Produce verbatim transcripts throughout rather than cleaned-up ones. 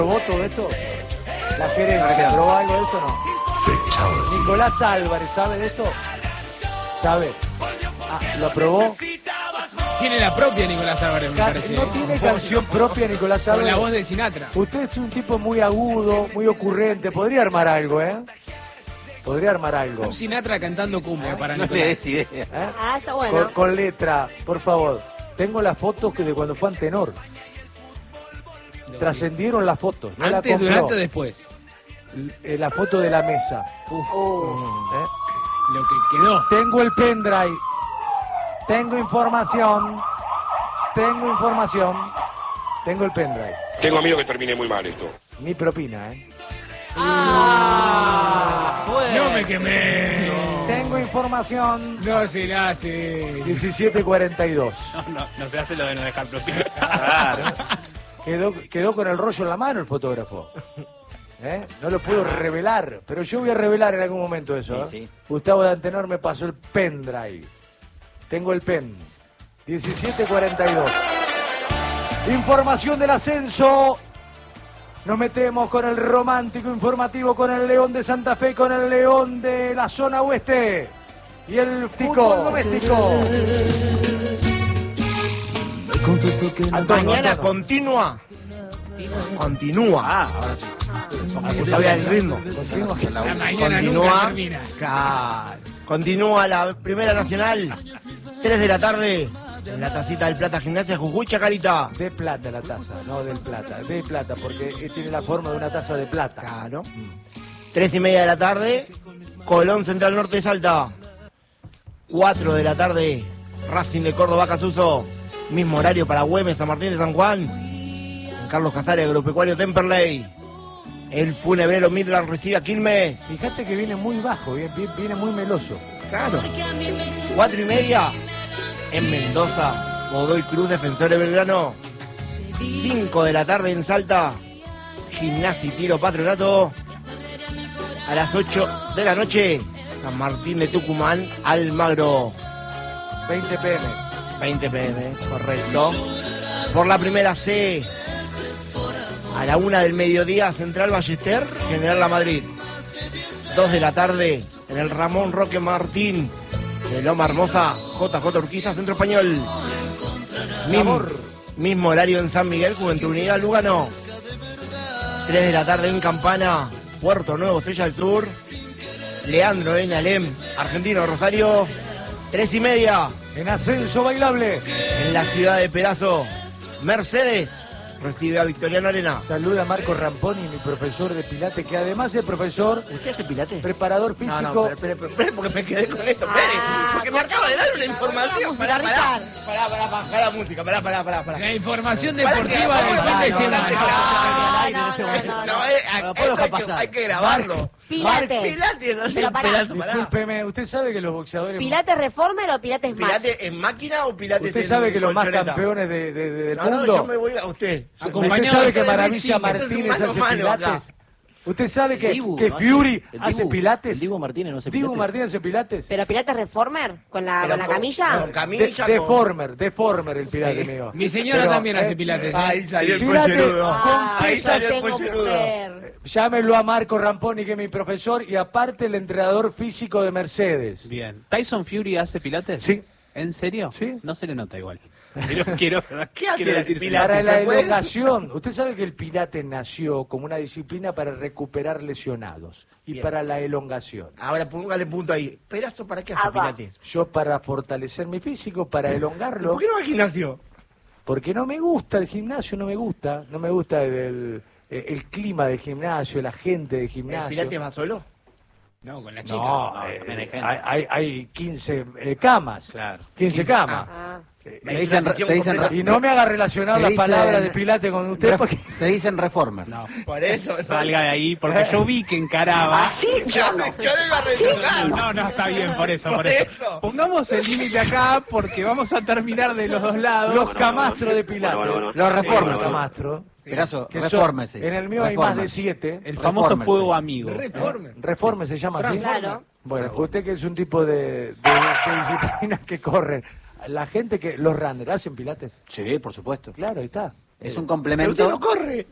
¿Probó todo esto? ¿La gerencia probó algo de esto o no? Nicolás Álvarez, ¿sabe de esto? ¿Sabe? Ah, ¿lo aprobó? Tiene la propia Nicolás Álvarez, me parece. ¿No tiene canción propia Nicolás Álvarez? Con la voz de Sinatra. Usted es un tipo muy agudo, muy ocurrente. Podría armar algo, ¿eh? Podría armar algo. Un Sinatra cantando cumbia para No Nicolás. le des idea. ¿Eh? Ah, está bueno. Con, con letra, por favor. Tengo las fotos que de cuando fue Antenor. Trascendieron las fotos. No Antes, la compró. durante o después. L- La foto de la mesa. Uf, Uh, ¿Eh? lo que quedó. Tengo el pendrive. Tengo información. Tengo información. Tengo el pendrive. Tengo miedo que termine muy mal esto. Mi propina, ¿eh? Ah, bueno. No me quemé. Tengo información. No se la haces. diecisiete cuarenta y dos. No, no, no se hace lo de no dejar propina. Claro. Quedó, quedó con el rollo en la mano el fotógrafo. ¿Eh? No lo puedo revelar, pero yo voy a revelar en algún momento eso. ¿eh? Sí, sí. Gustavo de Antenor me pasó el pendrive. Tengo el pen. diecisiete cuarenta y dos. Información del ascenso. Nos metemos con el romántico informativo, con el León de Santa Fe, con el León de la zona oeste. Y el tico doméstico. Mañana continúa. Continúa. Ah, ahora sí. Todavía el ritmo. La mañana Continúa. nunca termina. Claro. Continúa la Primera Nacional. tres de la tarde. En la tacita del Plata Gimnasia Jujuy Chacarita. De plata la taza, no del plata. De plata, porque tiene la forma de una taza de plata. Claro. tres y media de la tarde. Colón Central Norte de Salta. cuatro de la tarde. Racing de Córdoba Casuso. Mismo horario para Güemes, San Martín de San Juan. En Carlos Casares, Agropecuario Temperley. El Funebrero Midland recibe a Quilmes. Fíjate que viene muy bajo, viene, viene muy meloso. Claro. Cuatro y media. En Mendoza, Godoy Cruz, Defensores Belgrano. cinco de la tarde en Salta. Gimnasia y Tiro Patronato. A las ocho de la noche, San Martín de Tucumán, Almagro. veinte pe eme. veinte pe eme, correcto. Por la primera C, a la una del mediodía, Central Ballester, General La Madrid. dos de la tarde, en el Ramón Roque Martín, de Loma Hermosa, J J Urquiza, Centro Español. Mismo, mismo horario en San Miguel, Juventud Unida, Lugano. tres de la tarde en Campana, Puerto Nuevo, Estrella del Sur. Leandro en Alem, Argentino Rosario. tres y media. En ascenso bailable. En la ciudad de Pedazo, Mercedes recibe a Victoriano Arena. Saluda a Marco Ramponi, mi profesor de Pilates, que además es profesor, ¿Usted hace pilates? preparador físico. No, no, espere, espere, espere, porque me quedé con esto, espere, Ah, porque me acaba de dar una información. música, Pará, pará, Richard. pará, pará, baja la música, pará, pará, pará, pará. La información Pará que- deportiva del no, fin de no, semana. no, no, No, eh, hay, No puedo hay que, pasar. hay que grabarlo. Pilates. Pilates, no sé, Pero un pará. pedazo, pará. Discúlpeme, usted sabe que los boxeadores... ¿Pilates Reformer o Pilates Max? ¿Pilates en máquina o pilates Usted en sabe que los más colchoneta? campeones de, de- de- del No, no, mundo... yo me voy a usted. Acompañado ¿Usted sabe de que Richie, Maravilla esto es un Martínez mano a hace mano pilates? acá. ¿Usted sabe que, Dibu, que ¿no hace- Fury el hace Dibu? pilates? ¿El Dibu Martínez no hace ¿Dibu pilates? Martínez hace pilates? ¿Pero Pilates Reformer? ¿Con la, Pero con la con- camilla? con camilla, De- con- Deformer, deformer el pilates mío. Mi señora Pero, también eh, hace pilates. ¿eh? Ahí salió el Pilates pollerudo. Ah, Ahí yo salió el tengo pollerudo. mujer. Llámelo a Marco Ramponi, que es mi profesor, y aparte el entrenador físico de Mercedes. Bien. ¿Tyson Fury hace pilates? Sí. ¿En serio? Sí. No se le nota igual. Quiero, quiero, ¿Qué hace quiero la decir pilates? Para la ¿Te puedes? elongación. Usted sabe que el pilates nació como una disciplina para recuperar lesionados y Bien. para la elongación. Ahora póngale punto ahí. ¿Perazo para qué hace Ah, va. pilates? Yo para fortalecer mi físico, para elongarlo, ¿Por qué no va al gimnasio? porque no me gusta el gimnasio, no me gusta, no me gusta el, el, el clima del gimnasio, la gente del ¿El gimnasio. pilates va solo? No, con la chica. No, No, eh, también hay gente. hay, hay, hay quince eh, camas, Claro. quince camas. Ah. Eh, Hay Se dicen- una sesión se dicen- completa. y no me haga relacionar Se las dicen- palabras de Pilates con usted, Ref- porque... Se dicen reformer. No. Por eso. eso- Salga de ahí, porque yo vi que encaraba. Yo, yo lo iba a retocar. No, no, está bien, por eso, por Por eso. eso. Pongamos el límite acá porque vamos a terminar de los dos lados. Los camastros de Pilates. Bueno, bueno, Los reformers. Los camastros. Pedazo, que son- reforme se dice. en el mío hay Reformer. más de siete. El famoso Reformer, fuego sí. amigo. Reformer. Reforme se llama así. Claro. Bueno, usted que es un tipo de, de, de disciplinas que corren. La gente que... Los runners, ¿hacen Pilates? Sí, por supuesto. Claro, ahí está. Es un Pero complemento. usted no corre.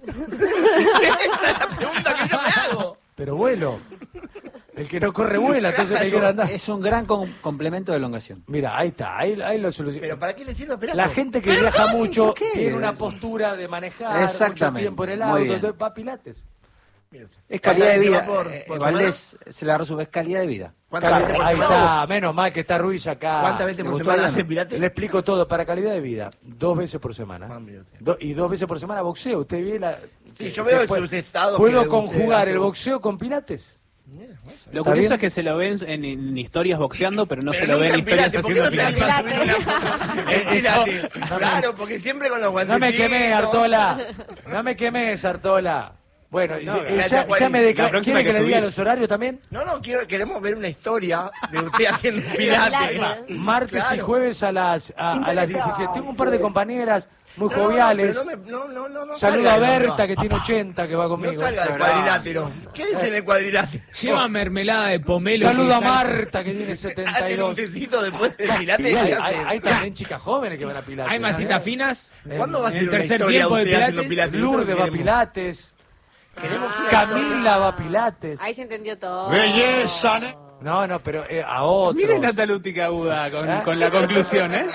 Esa es la pregunta que yo me hago. Pero vuelo. El que no corre vuela, entonces hay que andar. Es un gran com- complemento de elongación. Mira, ahí está, ahí, ahí lo solucionó. ¿Pero para qué le sirve Pelazo? La gente que viaja mucho ¿por qué? tiene una postura de manejar mucho Exactamente, tiempo en el muy auto, bien. entonces va a Pilates. Mire usted. Es calidad de ¿Cuántas vida. veces va por- Eh, por Valdés se la resume, es calidad de vida. ¿Cuántas Cali- veces por ahí semana? está, menos mal que está Ruiz acá. ¿Cuántas veces ¿Le por gustó semana Adriano? hace Pilates? Le explico todo, para calidad de vida, dos veces por semana. Ah, mire usted. Do- y dos veces por semana boxeo. Usted ve la... Sí, yo veo después- sus estados ¿Puedo que usted conjugar hace- el boxeo con Pilates? Lo ¿Está curioso bien? es que se lo ven en, en historias boxeando, pero no Pero se lo ven nunca en historias Pilates, ¿por qué haciendo no te pilates. animas a subir una foto en Pilates? Claro, porque siempre con los No guantecitos. me quemé, Artola. No me quemé, Artola. Bueno, No, eh, gracias, ya, Juan. ya me La declaré. próxima ¿Quiere hay que que le diga subir. los horarios también? No, no, quiero, queremos ver una historia de usted haciendo Pilates. Pilates. Martes y Claro. jueves a las, a, a las diecisiete. Tengo un par de compañeras muy No, no, no, joviales. pero no, me, no, no, no, no Saludo salga a de donde Berta, va. que tiene ochenta, que va No conmigo. salga del cuadrilátero. Quédese en el cuadrilátero. Lleva mermelada de pomelo. Saludo a que sale- Marta, que tiene setenta y Hacen un dos. tecito después del Pilates. Hay, ¿qué hay- hacen? hay también chicas jóvenes que van a Pilates. Hay ¿eh? masitas finas. ¿Cuándo va a en ser el una tercer historia tiempo de usted haciendo Pilates? Pilates? Lourdes Nosotros va a queremos- Pilates. Queremos una Camila va a Pilates. Ahí se entendió todo. No, no, pero eh, a otro. Miren la talútica aguda con, ¿Eh? con la conclusión, ¿eh?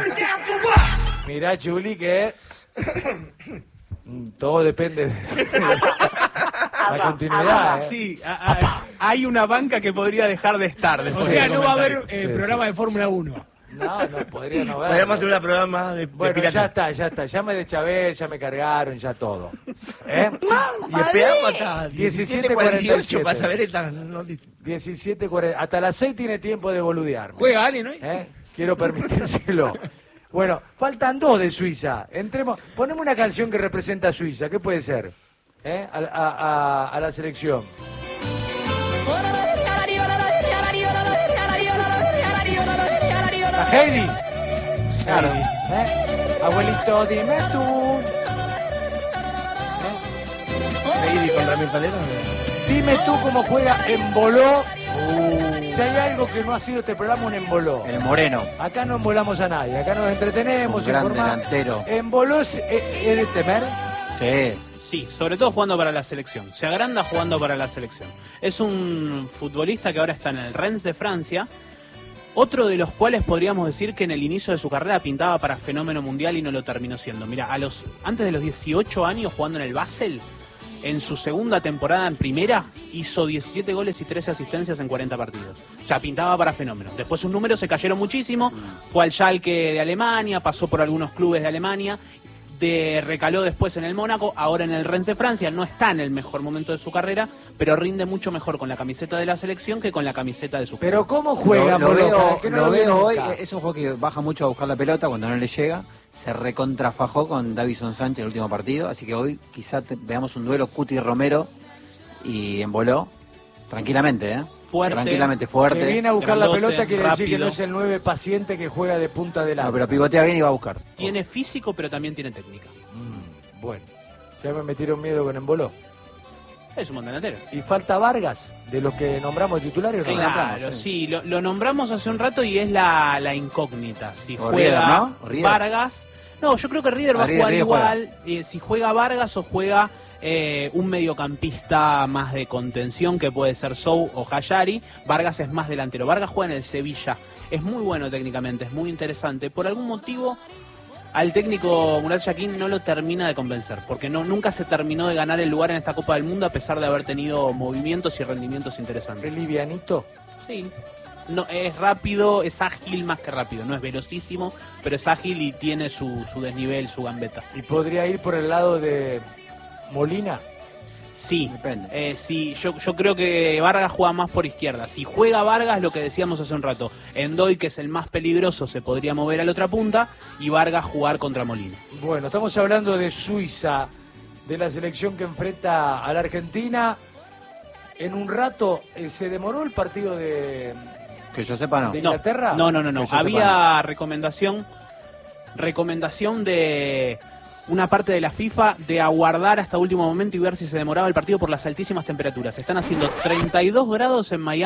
Mirá, Chuli, que mm, todo depende de la continuidad. ¿eh? Sí, a- a- hay una banca que podría dejar de estar O después sea, del no va a comentario. haber eh, Sí, programa de Fórmula uno. No, no, podría no haber. Podríamos hacer un programa de, de Bueno, Pilates. ya está, ya está. Ya me deschabé, ya me cargaron, ya todo. ¿Eh? Y esperamos hasta diecisiete cuarenta y diecisiete cuarenta y ocho siete. para saber esta noticia. diecisiete cuarenta. Hasta las seis tiene tiempo de boludear. ¿Juega alguien hoy? ¿Eh? Quiero permitírselo. Bueno, faltan dos de Suiza. Entremos, ponemos una canción que representa a Suiza. ¿Qué puede ser? ¿Eh? A, a- a- a la selección. A Heidi. Claro. ¿Eh? Abuelito, dime tú. Heidi con Ramiro Palero. Dime tú cómo juega Emboló. Si hay algo que no ha sido este programa, un Emboló. El Moreno. Acá no embolamos a nadie, acá nos entretenemos, Un gran informamos. delantero. Emboló es, es- es de temer. Sí. Sí, sobre todo jugando para la selección. Se agranda jugando para la selección. Es un futbolista que ahora está en el Rennes de Francia. Otro de los cuales podríamos decir que en el inicio de su carrera pintaba para fenómeno mundial y no lo terminó siendo. Mira, a los antes de los dieciocho años jugando en el Basel, en su segunda temporada en primera, hizo diecisiete goles y trece asistencias en cuarenta partidos. O sea, pintaba para fenómeno. Después sus números se cayeron muchísimo. Fue al Schalke de Alemania, pasó por algunos clubes de Alemania, de, recaló después en el Mónaco, ahora en el Rennes de Francia. No está en el mejor momento de su carrera, pero rinde mucho mejor con la camiseta de la selección que con la camiseta de su club. Pero ¿cómo juega Lo, lo Emboló? Para veo, el que no lo vio veo hoy, nunca. es un juego que baja mucho a buscar la pelota cuando no le llega. Se recontrafajó con Davison Sánchez el último partido, así que hoy quizá te- veamos un duelo Cuti Romero y Emboló tranquilamente, ¿eh? Fuerte. Tranquilamente, Que fuerte. viene a buscar la grandote, pelota quiere decir que rápido. no es el nueve paciente que juega de punta de la. No, pero pivotea bien y va a buscar. Tiene físico, pero también tiene técnica. Mm, bueno, ya me metieron miedo con Emboló. Es un buen delantero. Y falta Vargas, de los que nombramos titulares. ¿no? Claro, sí, lo, lo nombramos hace un rato y es la, la incógnita. Si O juega Rieder, ¿no? O Rieder. Vargas. No, yo creo que Rieder va Ah, a Rieder- jugar Rieder igual. eh, si juega Vargas o juega eh, un mediocampista más de contención que puede ser Sou o Hayari. Vargas es más delantero. Vargas juega en el Sevilla. Es muy bueno técnicamente, es muy interesante. Por algún motivo al técnico Murat Yakin no lo termina de convencer, porque no nunca se terminó de ganar el lugar en esta Copa del Mundo a pesar de haber tenido movimientos y rendimientos interesantes. ¿Es livianito? Sí. No, es rápido, es ágil más que rápido. No es velocísimo, pero es ágil y tiene su, su desnivel, su gambeta. ¿Y podría ir por el lado de Molina? Sí, Depende. eh, sí yo, yo creo que Vargas juega más por izquierda. Si juega Vargas, lo que decíamos hace un rato, Endoy, que es el más peligroso, se podría mover a la otra punta y Vargas jugar contra Molina. Bueno, estamos hablando de Suiza, de la selección que enfrenta a la Argentina. En un rato, eh, ¿se demoró el partido de, Que yo sepa, no. de No, Inglaterra? no, no, no, no. Que yo Había recomendación, recomendación de una parte de la FIFA de aguardar hasta último momento y ver si se demoraba el partido por las altísimas temperaturas. Están haciendo treinta y dos grados en Miami,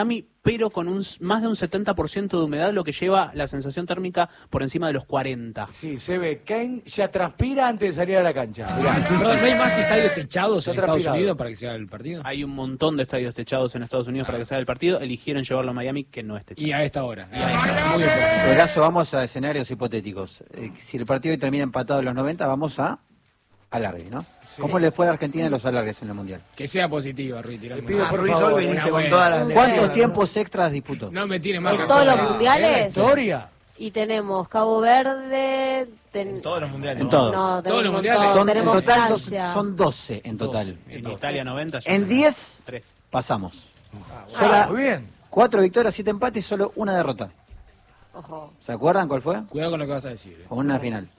pero con un, más de un setenta por ciento de humedad, lo que lleva la sensación térmica por encima de los cuarenta. Sí, se ve. Kane ya transpira antes de salir a la cancha. Mirá. Perdón, ¿no hay más estadios techados Está en Estados transpirado. Unidos para que sea el partido? Hay un montón de estadios techados en Estados Unidos para que sea el partido. Eligieron llevarlo a Miami, que no es techado. Y a esta hora. Y a esta hora. Muy importante. Pedazo, vamos a escenarios hipotéticos. Eh, si el partido hoy termina empatado en los noventa, vamos a alargue, ¿no? ¿Cómo le fue a Argentina en los alargues en el Mundial? Que sea positivo, Ruiz. Le tirando. pido Ah, por Ruiz, favor. hoy veniste una con buena. todas las ¿Cuántos lesiones, tiempos extras disputó? No me tire más ¿En que todos los todo. mundiales? Historia. Y tenemos Cabo Verde. ten- En todos los mundiales. En todos. No, Todos tenemos los un mundiales. montón. Son, en tenemos total dos- Francia. son doce en total. En Italia noventa. yo En creo. diez Tres. pasamos. Ah, Sola- muy bien. Cuatro victorias, siete empates y solo una derrota. Ojo. ¿Se acuerdan cuál fue? Cuidado con lo que vas a decir. eh. O una final.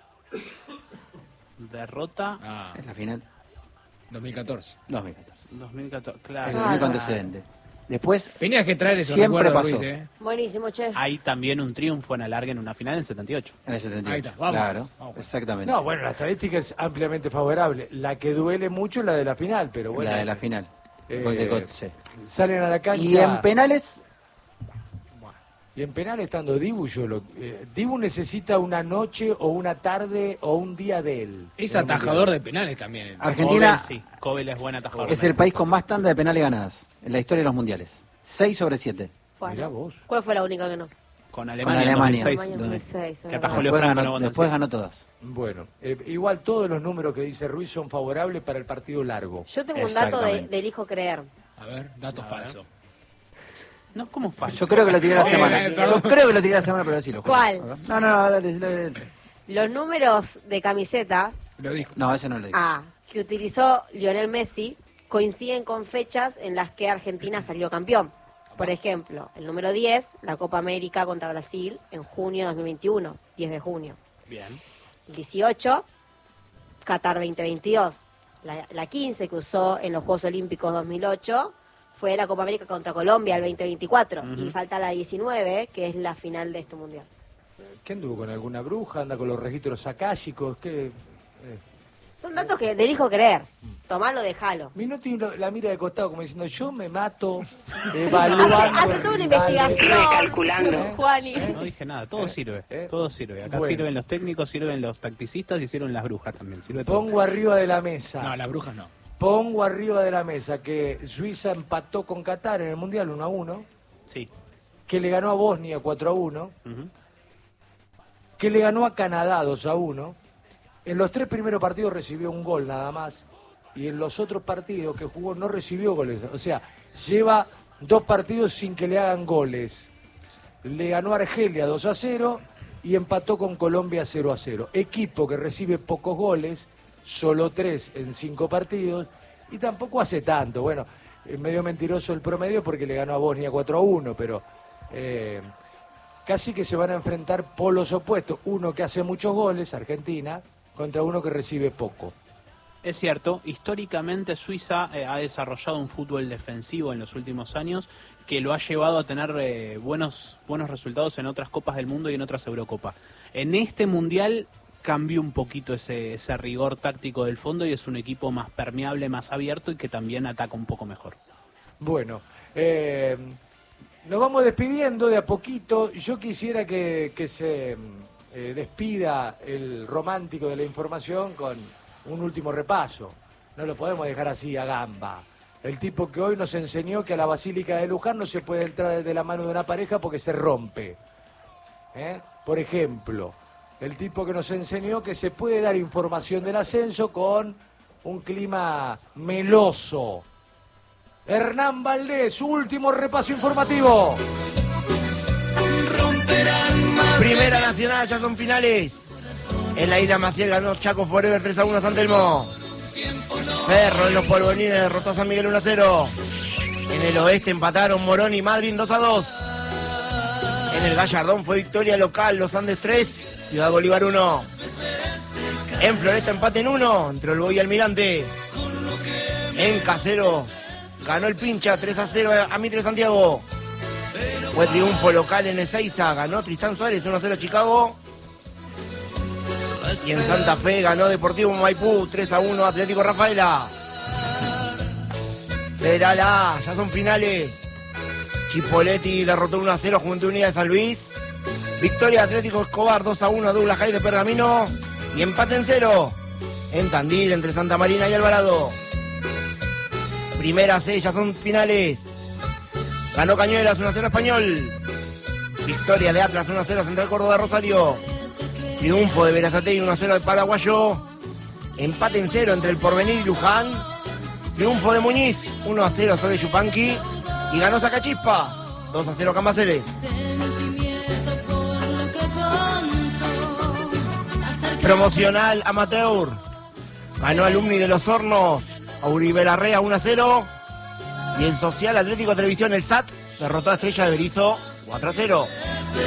Derrota Ah, Es la final dos mil catorce. dos mil catorce. dos mil catorce. Es Claro. el único antecedente. Después, Tenías que traer eso, Siempre recuerdo, pasó. Ruiz, ¿eh? Buenísimo, che. Hay también un triunfo en alargue en una final en el setenta y ocho. en el setenta y ocho. Ahí está, vamos. Claro, Vamos. exactamente. No, bueno, la estadística es ampliamente favorable. La que duele mucho es la de la final, pero bueno. la de la final. Eh, Gol de Götze. Salen a la cancha. Y en penales, Y en penal estando Dibu, yo lo, eh, Dibu necesita una noche o una tarde o un día de él. Es En el atajador Mundial. de penales también. Argentina Cobel, sí. Cobel es buen atajador. es el país con más tanda de penales ganadas en la historia de los mundiales. seis sobre siete. Bueno, Mirá vos. ¿cuál fue la única que no? Con Alemania, Con Alemania. en dos mil seis. Alemania dos mil seis, es Que verdad. atajó Leo Después, Franco, ganó, no después Bonden, ganó todas. Bueno, eh, igual todos los números que dice Ruiz son favorables para el partido largo. Yo tengo un dato de, Exactamente. del hijo creer. A ver, dato falso. No, ¿cómo falso? Yo creo que lo tiré la Eh, semana. eh, perdón. Yo creo que lo tiré la semana, pero sí lo juro. ¿Cuál? No, no, no, dale, dale, dale. Los números de camiseta Lo dijo. No, ese no lo digo. A que utilizó Lionel Messi coinciden con fechas en las que Argentina salió campeón. Por ejemplo, el número diez, la Copa América contra Brasil en junio de dos mil veintiuno, diez de junio. Bien. El dieciocho, Qatar veinte veintidós. La, la quince que usó en los Juegos Olímpicos dos mil ocho fue la Copa América contra Colombia el veinte veinticuatro. Ujú. Y falta la diecinueve, que es la final de este mundial. ¿Qué anduvo con alguna bruja? ¿Anda con los registros akáshicos? ¿Qué? Eh. Son datos que del hijo creer. Tomalo, dejalo. Minotti lo- la mira de costado como diciendo, yo me mato evaluando. Hace, hace el toda una rival. investigación. Recalculando. Juani. No dije nada, todo sirve. ¿Eh? Todo sirve. Acá Bueno. sirven los técnicos, sirven los tacticistas y sirven las brujas también. Sirve todo. Pongo arriba de la mesa. No, las brujas no. Pongo arriba de la mesa que Suiza empató con Qatar en el Mundial uno a uno, Sí. que le ganó a Bosnia cuatro a uno, Ujú. que le ganó a Canadá dos a uno. En los tres primeros partidos recibió un gol nada más y en los otros partidos que jugó no recibió goles. O sea, lleva dos partidos sin que le hagan goles. Le ganó a Argelia dos a cero y empató con Colombia cero a cero. Equipo que recibe pocos goles, solo tres en cinco partidos y tampoco hace tanto. Bueno, es medio mentiroso el promedio porque le ganó a Bosnia cuatro a uno, pero eh, casi que se van a enfrentar polos opuestos. Uno que hace muchos goles, Argentina, contra uno que recibe poco. Es cierto, históricamente Suiza eh, ha desarrollado un fútbol defensivo en los últimos años que lo ha llevado a tener eh, buenos, buenos resultados en otras Copas del Mundo y en otras Eurocopas. En este Mundial cambió un poquito ese, ese rigor táctico del fondo y es un equipo más permeable, más abierto y que también ataca un poco mejor. Bueno, eh, nos vamos despidiendo de a poquito. Yo quisiera que, que se eh, despida el romántico de la información con un último repaso. No lo podemos dejar así a gamba. El tipo que hoy nos enseñó que a la Basílica de Luján no se puede entrar desde la mano de una pareja porque se rompe. ¿Eh? Por ejemplo, el tipo que nos enseñó que se puede dar información del ascenso con un clima meloso. Hernán Valdés, último repaso informativo. Primera Nacional, ya son finales. En la isla Maciel ganó Chaco Forever tres a uno a San Telmo. Ferro en los Polvorines derrotó a San Miguel uno a cero. En el oeste empataron Morón y Madryn dos a dos. En el Gallardón fue victoria local, Los Andes tres, Ciudad Bolívar uno. En Floresta empate en uno, entre Olboy y Almirante. En Casero ganó el Pincha tres a cero a Mitre Santiago. Fue triunfo local en Ezeiza, ganó Tristán Suárez uno a cero a Chicago. Y en Santa Fe ganó Deportivo Maipú tres a uno a Atlético Rafaela. Federal A, ya son finales. Chipoletti derrotó uno a cero Juventud Unida de San Luis. Victoria Atlético Escobar dos a uno Douglas High de Pergamino. Y empate en cero en Tandil entre Santa Marina y Alvarado. Primera C, ya son finales. Ganó Cañuelas uno a cero Español. Victoria de Atlas uno a cero Central Córdoba de Rosario. Triunfo de Berazategui uno a cero al Paraguayo. Empate en cero entre el Porvenir y Luján. Triunfo de Muñiz uno a cero sobre Yupanqui. Y ganó Sacachispa dos a cero Cambaceres. Promocional amateur. Ganó Alumni de los Hornos a Uribe Larrea uno a cero. Y el Social Atlético Televisión, el S A T, derrotó a Estrella de Berizo cuatro a cero.